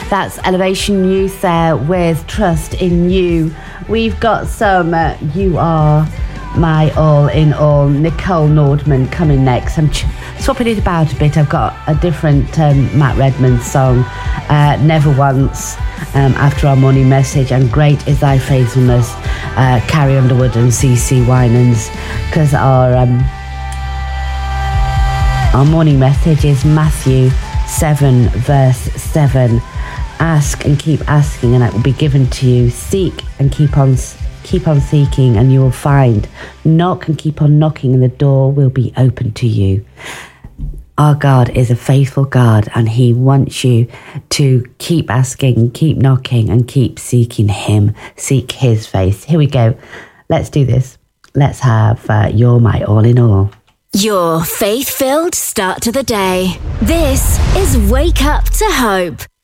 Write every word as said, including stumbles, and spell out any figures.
That's Elevation Youth there with Trust in You. We've got some uh, You Are My All in All, Nicole Nordman coming next. I'm ch- swapping it about a bit. I've got a different um, Matt Redman song, uh, Never Once, um, after our morning message, and Great Is Thy Faithfulness, uh, Carrie Underwood and C C Winans, because our um, our morning message is Matthew seven verse seven. Ask and keep asking, and it will be given to you. Seek and keep on keep on seeking, and you will find. Knock and keep on knocking, and the door will be open to you. Our God is a faithful God, and he wants you to keep asking, keep knocking, and keep seeking him. Seek his face. Here we go. Let's do this. Let's have uh, You're My All in All. Your faith-filled start to the day. This is Wake Up to Hope.